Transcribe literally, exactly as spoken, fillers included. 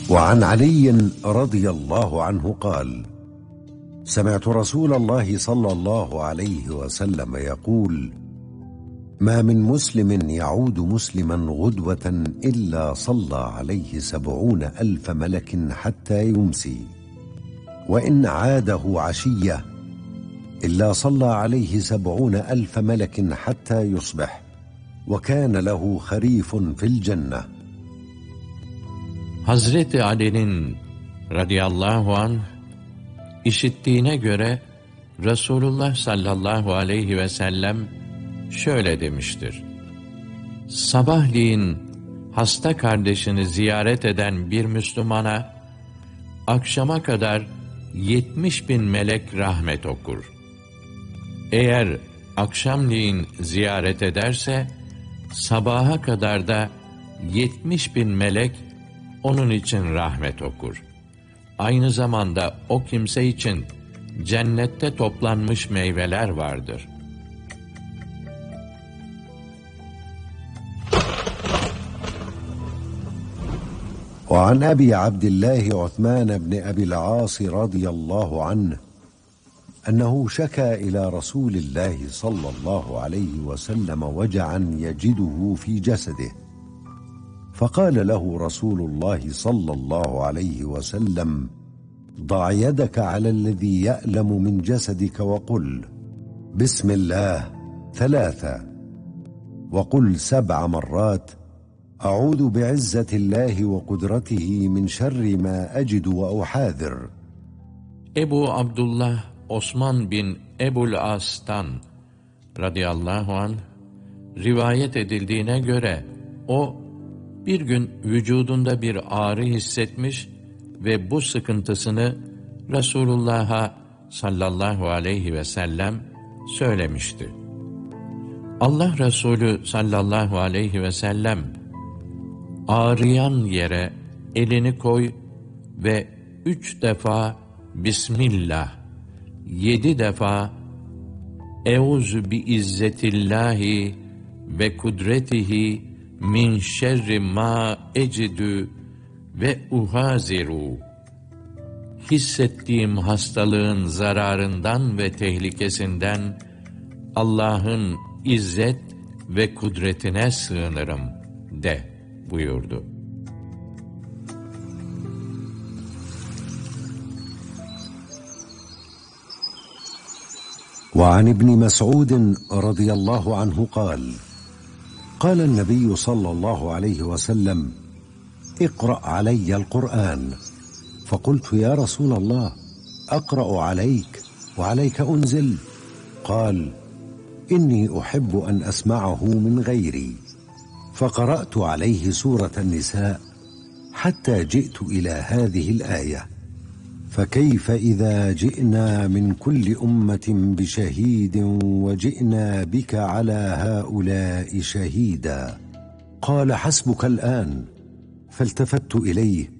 وعن علي رضي الله عنه قال: سمعت رسول الله صلى الله عليه وسلم يقول: ما من مسلم يعود مسلما غدوة إلا صلى عليه سبعون ألف ملك حتى يمسي، وإن عاده عشية إلا صلى عليه سبعون ألف ملك حتى يصبح، وكان له خريف في الجنة. Hazreti Ali'nin radıyallahu anh işittiğine göre Resulullah sallallahu aleyhi ve sellem şöyle demiştir: sabahleyin hasta kardeşini ziyaret eden bir Müslümana akşama kadar yetmiş bin melek rahmet okur. Eğer akşamleyin ziyaret ederse sabaha kadar da yetmiş bin melek onun için rahmet okur. Aynı zamanda o kimse için cennette toplanmış meyveler vardır. وعن أبي عبد الله عثمان بن أبي العاص رضي الله عنه أنه شكى إلى رسول الله صلى الله عليه وسلم وجعا يجده في جسده، فقال له رسول الله صلى الله عليه وسلم: ضع يدك على الذي يألم من جسدك وقل بسم الله ثلاثة، وقل سبع مرات أعوذ بعزة الله وقدرته من شر ما أجد وأحاذر. Ebu Abdullah Osman bin Ebul As'tan radıyallahu anh rivayet edildiğine göre o bir gün vücudunda bir ağrı hissetmiş ve bu sıkıntısını Resulullah'a sallallahu aleyhi ve sellem söylemişti. Allah Resulü sallallahu aleyhi ve sellem ağrıyan yere elini koy ve üç defa Bismillah, yedi defa Euzu bi izzetillahi ve kudretihi min şerri ma ecidü ve uhaziru, hissettiğim hastalığın zararından ve tehlikesinden Allah'ın izzet ve kudretine sığınırım de buyurdu. وعن ابن مسعود رضي الله عنه قال: قال النبي صلى الله عليه وسلم: اقرأ علي القرآن. فقلت: يا رسول الله، أقرأ عليك وعليك أنزل؟ قال: إني أحب أن أسمعه من غيري. فقرأت عليه سورة النساء حتى جئت إلى هذه الآية: فكيف إذا جئنا من كل أمة بشهيد وجئنا بك على هؤلاء شهيدا. قال: حسبك الآن. فالتفت إليه